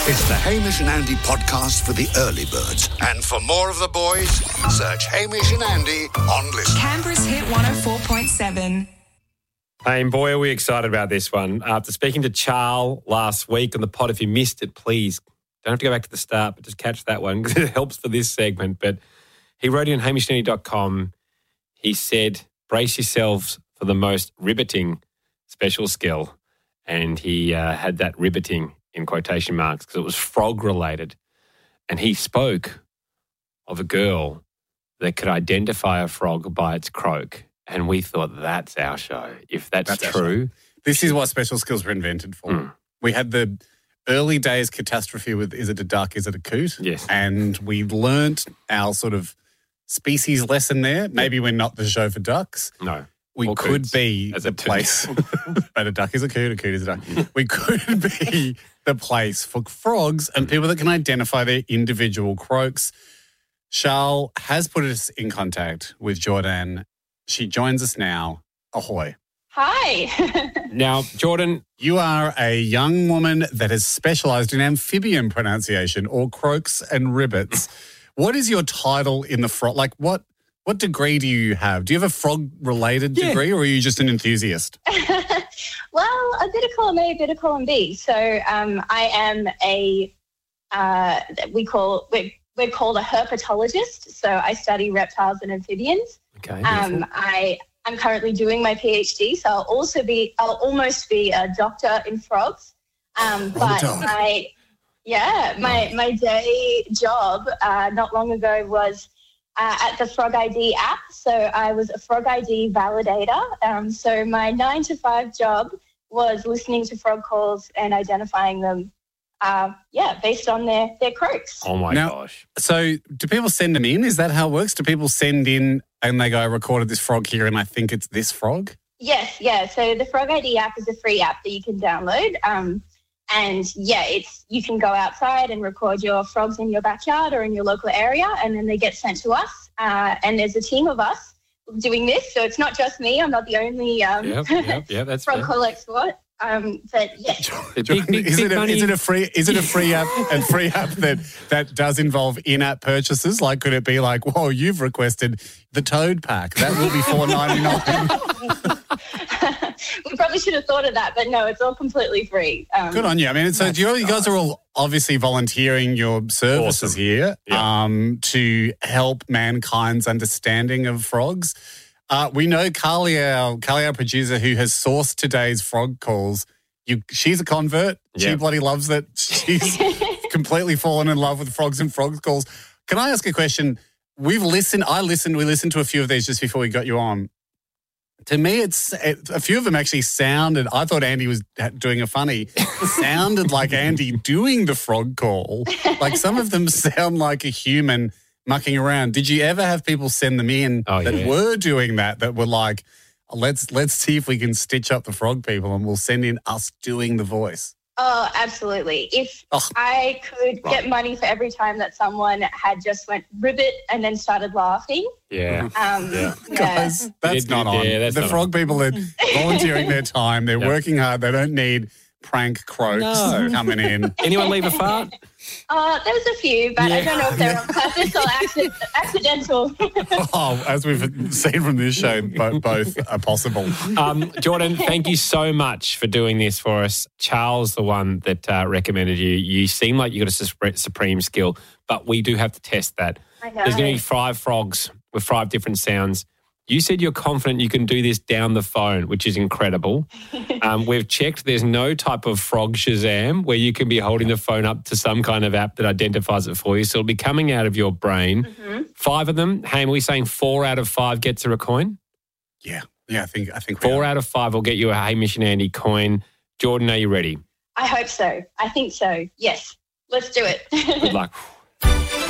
It's the Hamish and Andy podcast for the early birds. And for more of the boys, search Hamish and Andy on Listen. Canberra's Hit 104.7. Hey, and boy, are we excited about this one. After speaking to Charles last week on the pod, if you missed it, please don't have to go back to the start, but just catch that one because it helps for this segment. But he wrote in hamishandandy.com, he said, brace yourselves for the most riveting special skill. And he had that riveting in quotation marks because it was frog related. And he spoke of a girl that could identify a frog by its croak. And we thought that's our show. If that's true. This is what special skills were invented for. We had the early days catastrophe with is it a duck, is it a coot? Yes. And we learnt our sort of species lesson there. Maybe we're not the show for ducks. No. We Or could coots, be as the a toot. place. But a duck is a coot is a duck. We could be the place for frogs and people that can identify their individual croaks. Charles has put us in contact with Jordan. She joins us now. Ahoy. Hi. Now, Jordan, You are a young woman that has specialised in amphibian pronunciation or croaks and ribbits. What is your title in the frog? Like what degree do you have? Do you have a frog-related degree or are you just an enthusiast? Well, a bit of column A, a bit of column B. So I am we're called a herpetologist. So I study reptiles and amphibians. okay. I'm currently doing my PhD, so I'll almost be a doctor in frogs. But dog. my day job not long ago was at the Frog ID app. So I was a Frog ID validator. So my 9-to-5 job was listening to frog calls and identifying them, based on their croaks. Oh, my gosh. So do people send them in? Is that how it works? Do people send in and they go, I recorded this frog here and I think it's this frog? Yes, yeah. So the Frog ID app is a free app that you can download. You can go outside and record your frogs in your backyard or in your local area, and then they get sent to us. And there's a team of us doing this, so it's not just me. I'm not the only That's frog fair. call expert. But yes, Is it a free app and free app that does involve in-app purchases? Like, could it be like, whoa, you've requested the Toad pack. That will be $4.99. we probably should have thought of that, but no, it's all completely free. Good on you. I mean, so you guys are all obviously volunteering your services here to help mankind's understanding of frogs. We know Carly, our producer, who has sourced today's frog calls. She's a convert. She Yeah. bloody loves it. She's completely fallen in love with frogs and frog calls. Can I ask a question? We listened to a few of these just before we got you on. To me, a few of them actually sounded, I thought Andy was doing a funny, sounded like Andy doing the frog call. Like some of them sound like a human mucking around. Did you ever have people send them in were doing that were like, let's see if we can stitch up the frog people and we'll send in us doing the voice? Oh, absolutely. If I could get money for every time that someone had just went ribbit and then started laughing. Yeah. Guys, that's not on. That's the not frog people are volunteering their time. They're working hard. They don't need prank croaks coming in. Anyone leave a fart? There was a few, but I don't know if they're on purpose or accidental. As we've seen from this show, both are possible. Jordan, thank you so much for doing this for us. Charles, the one that recommended you. You seem like you got a supreme skill, but we do have to test that. I know. There's going to be 5 frogs with 5 different sounds. You said you're confident you can do this down the phone, which is incredible. We've checked there's no type of frog Shazam where you can be holding the phone up to some kind of app that identifies it for you. So it'll be coming out of your brain. Mm-hmm. 5 of them. Hey, are we saying 4 out of 5 gets a coin? Yeah, I think 4 out of 5 will get you a Hamish and Andy coin. Jordan, are you ready? I hope so. I think so. Yes. Let's do it. Good luck.